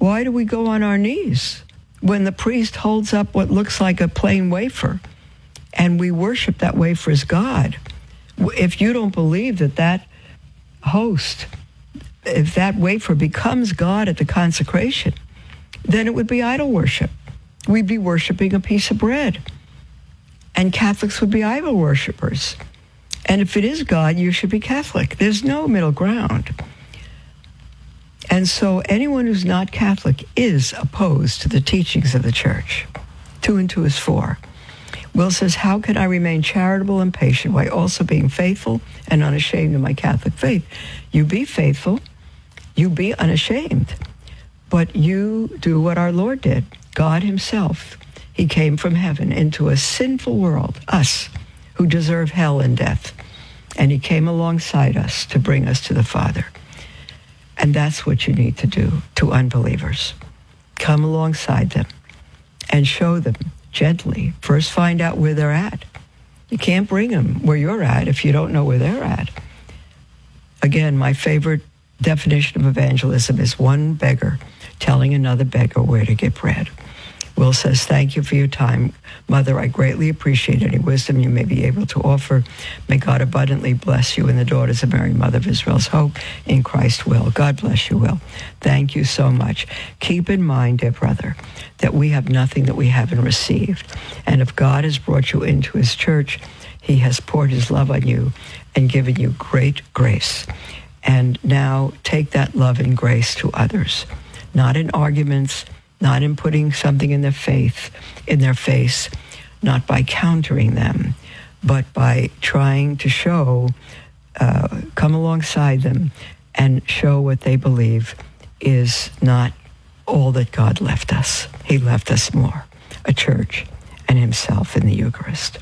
Why do we go on our knees when the priest holds up what looks like a plain wafer and we worship that wafer as God? If you don't believe that host, if that wafer becomes God at the consecration, then it would be idol worship. We'd be worshiping a piece of bread. And Catholics would be idol worshipers. And if it is God, you should be Catholic. There's no middle ground. And so anyone who's not Catholic is opposed to the teachings of the Church. 2 and 2 is 4. Will says, how can I remain charitable and patient while also being faithful and unashamed of my Catholic faith? You be faithful, you be unashamed, but you do what our Lord did. God himself, he came from heaven into a sinful world, us, who deserve hell and death. And he came alongside us to bring us to the Father. And that's what you need to do to unbelievers. Come alongside them and show them gently. First, find out where they're at. You can't bring them where you're at if you don't know where they're at. Again, my favorite definition of evangelism is one beggar telling another beggar where to get bread. Will says, thank you for your time. Mother, I greatly appreciate any wisdom you may be able to offer. May God abundantly bless you and the daughters of Mary, Mother of Israel's hope, in Christ's will. God bless you, Will. Thank you so much. Keep in mind, dear brother, that we have nothing that we haven't received. And if God has brought you into his church, he has poured his love on you and given you great grace. And now take that love and grace to others, not in arguments, not in putting something in their face, not by countering them, but by trying to show, come alongside them and show what they believe is not all that God left us. He left us more, a church and himself in the Eucharist.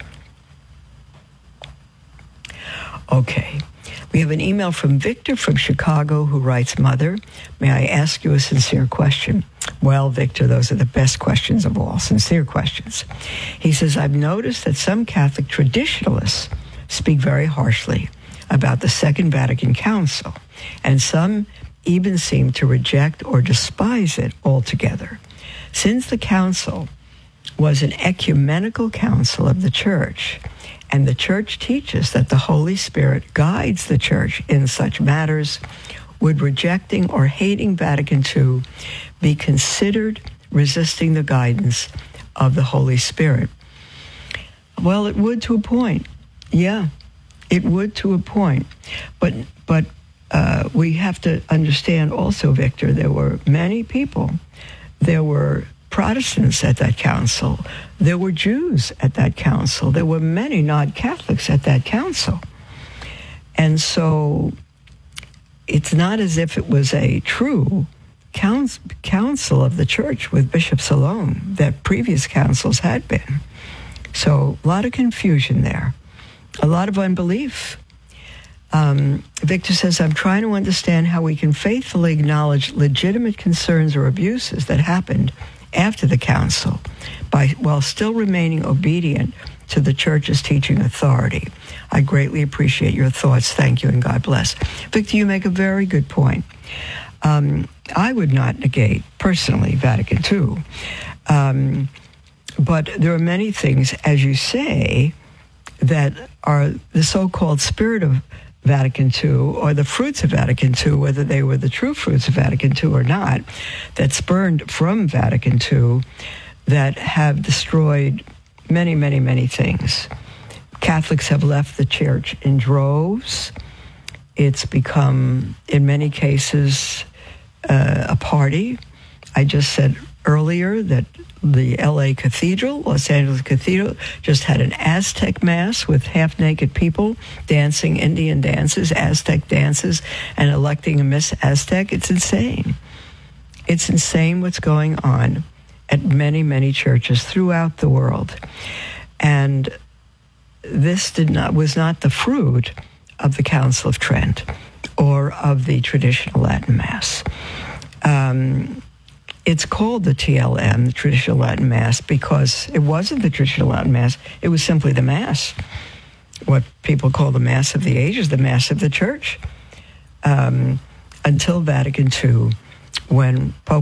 Okay. We have an email from Victor from Chicago who writes, Mother, may I ask you a sincere question? Well, Victor, those are the best questions of all, sincere questions. He says, I've noticed that some Catholic traditionalists speak very harshly about the Second Vatican Council, and some even seem to reject or despise it altogether. Since the council was an ecumenical council of the Church, and the Church teaches that the Holy Spirit guides the Church in such matters, would rejecting or hating Vatican II be considered resisting the guidance of the Holy Spirit? Well, it would to a point. Yeah, it would to a point. But we have to understand also, Victor, there were many people. There were Protestants at that council. There were Jews at that council. There were many non-Catholics at that council. And so it's not as if it was a true council of the Church with bishops alone that previous councils had been. So a lot of confusion there, a lot of unbelief. Victor says, I'm trying to understand how we can faithfully acknowledge legitimate concerns or abuses that happened after the council while still remaining obedient to the Church's teaching authority. I greatly appreciate your thoughts. Thank you, and God bless. Victor, you make a very good point. I would not negate, personally, Vatican II. But there are many things, as you say, that are the so-called spirit of Vatican II, or the fruits of Vatican II, whether they were the true fruits of Vatican II or not, that spurned from Vatican II, that have destroyed many, many, many things. Catholics have left the Church in droves. It's become, in many cases, a party. I just said earlier that the LA Cathedral, Los Angeles Cathedral, just had an Aztec Mass with half-naked people dancing Indian dances, Aztec dances, and electing a Miss Aztec. It's insane. It's insane what's going on at many, many churches throughout the world. And this was not the fruit of the Council of Trent or of the traditional Latin Mass. It's called the TLM, the Traditional Latin Mass, because it wasn't the Traditional Latin Mass. It was simply the Mass, what people call the Mass of the Ages, the Mass of the Church, until Vatican II, when Pope